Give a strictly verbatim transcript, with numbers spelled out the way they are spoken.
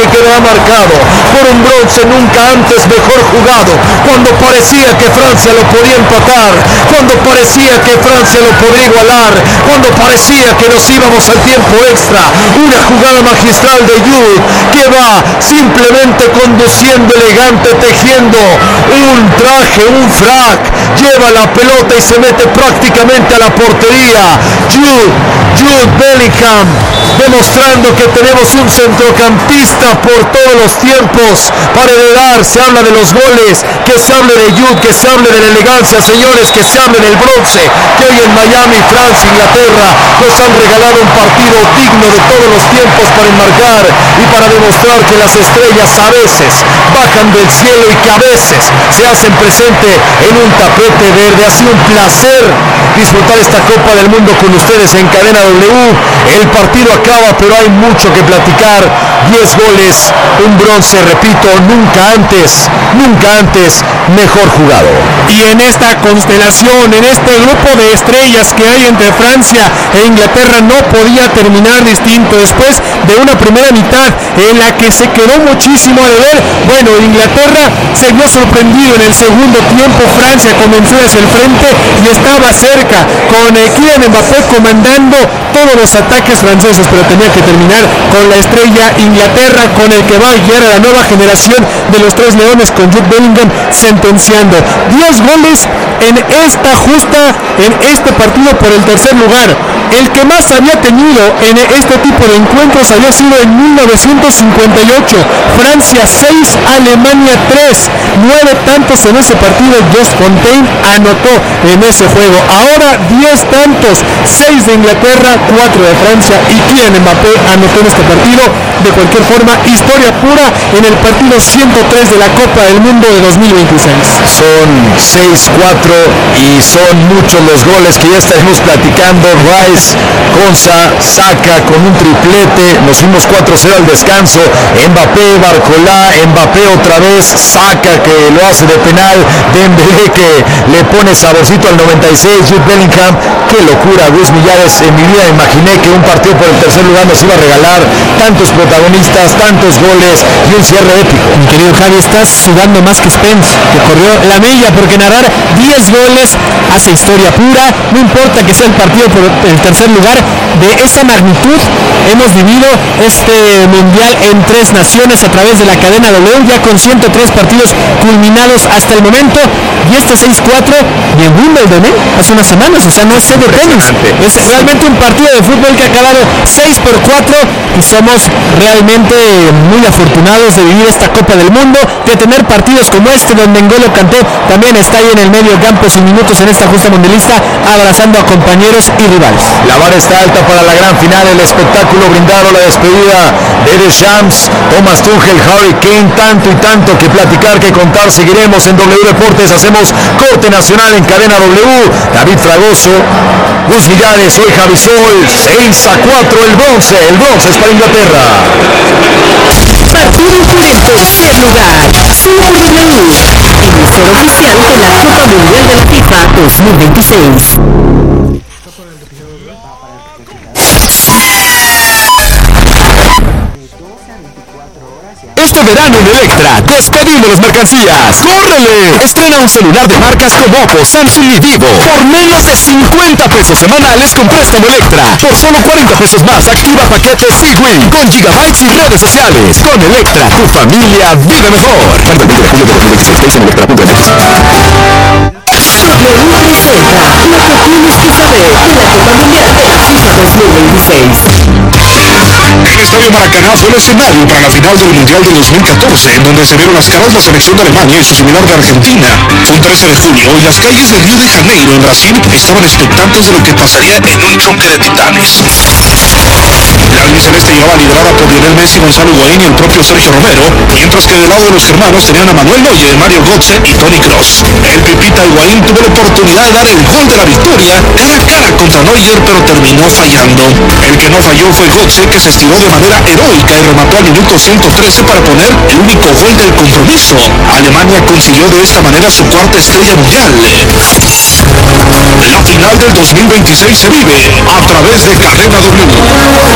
que quedará marcado por un bronce nunca antes mejor jugado, cuando parecía que Francia lo podía empatar, cuando parecía que Francia lo podría igualar, cuando parecía que nos íbamos al tiempo extra. Una jugada magistral de Jude que va simplemente conduciendo elegante, tejiendo un traje, un frac, lleva la pelota y se mete prácticamente a la portería. Jude, Jude Bellingham, demostrando que tenemos un centrocampista por todos los tiempos para heredar. Se habla de los goles, que se hable de Jude, que se hable de la elegancia, señores, que se hable del bronce, que hoy en Miami, Francia, Inglaterra nos han regalado un partido digno de todos los tiempos para enmarcar y para demostrar que las estrellas a veces bajan del cielo y que a veces se hacen presente en un tapete verde. Ha sido un placer disfrutar esta Copa del Mundo con ustedes en Cadena W. El partido acaba, pero hay mucho que platicar. diez goles, un bronce, repito, nunca antes, nunca antes mejor jugado. Y en esta constelación, en este grupo de estrellas que hay entre Francia e Inglaterra, no podía terminar distinto después de una primera mitad en la que se quedó muchísimo a deber. Bueno, Inglaterra se vio sorprendido en el segundo tiempo. Francia comenzó hacia el frente y estaba cerca con eh, Kylian Mbappé comandando todos los ataques franceses, pero tenía que terminar con la estrella Inglaterra, con el que va a guiar a la nueva generación de los tres leones, con Jude Bellingham sentenciando diez goles en esta justa, en este partido por el tercer lugar. El que más había tenido en este tipo de encuentros había sido en mil novecientos cincuenta y ocho, Francia seis, Alemania tres, nueve tantos en ese partido. Just Fontaine anotó en ese juego. Ahora diez tantos, seis de Inglaterra, cuatro de Francia, y Kylian Mbappé anotó en este partido. De cualquier forma, historia pura en el partido ciento tres de la Copa del Mundo de dos mil veintiséis. Son seis cuatro y son muchos los goles que ya estaremos platicando. Rice, Konsa, Saka con un triplete. Nos fuimos cuatro cero al descanso. Mbappé, Barcola, Mbappé otra vez, Saka que lo hace de penal, Dembélé que le pone saborcito al noventa y seis, Jude Bellingham. Qué locura, Luis Millares. En mi vida imaginé que un partido por el tercer lugar nos iba a regalar tantos protagonistas, tantos goles y un cierre épico. Mi querido Javi, estás sudando más que Spence, que corrió la milla, porque narrar diez goles hace historia pura. No importa que sea el partido por el tercer lugar, de esa magnitud hemos vivido este mundial en tres naciones a través de la cadena W, ya con ciento tres partidos culminados hasta el momento, y este seis cuatro de Wimbledon, ¿eh? Hace unas semanas, o sea, no es sede de tenis, es realmente un partido de fútbol que ha acabado seis por cuatro, y somos realmente muy afortunados de vivir esta Copa del Mundo, de tener partidos como este donde N'Golo Kanté también está ahí en el medio campo sin minutos en esta justa mundialista, abrazando a compañeros y rivales. La vara está alta para la gran final, el espectáculo brindado, la despedida de Deschamps, Thomas Tuchel, Harry Kane, tanto y tanto que platicar, que contar. Seguiremos en W Deportes, hacemos corte nacional en Cadena W. David Fragoso, Gus Millares, soy Javi Sol. seis a cuatro el bronce, el bronce es para Inglaterra. Partido por el tercer lugar, Super W, emisor oficial de la Copa Mundial de la FIFA dos mil veintiséis. Este verano en Electra, despedimos las mercancías. ¡Córrele! Estrena un celular de marcas como Oppo, Samsung y Vivo por menos de cincuenta pesos semanales con préstamo Electra. Por solo cuarenta pesos más, activa paquetes Sigwin con gigabytes y redes sociales. Con Electra, tu familia vive mejor. Válido el veinte de julio de dos mil veintiséis en electra punto m x. W presenta lo que tienes que saber de la Copa Mundial de la FIFA dos mil veintiséis. El Estadio Maracaná fue el escenario para la final del Mundial de dos mil catorce, en donde se vieron las caras la selección de Alemania y su similar de Argentina. Fue un trece de julio y las calles de Río de Janeiro, en Brasil, estaban expectantes de lo que pasaría en un choque de titanes. La albiceleste llegaba liderada por Lionel Messi, Gonzalo Higuaín y el propio Sergio Romero, mientras que del lado de los germanos tenían a Manuel Neuer, Mario Götze y Toni Kroos. El Pipita Higuaín tuvo la oportunidad de dar el gol de la victoria cara a cara contra Neuer, pero terminó fallando. El que no falló fue Götze, que se estiró de manera heroica y remató al minuto ciento trece para poner el único gol del compromiso. Alemania consiguió de esta manera su cuarta estrella mundial. La final del dos mil veintiséis se vive a través de Cadena W.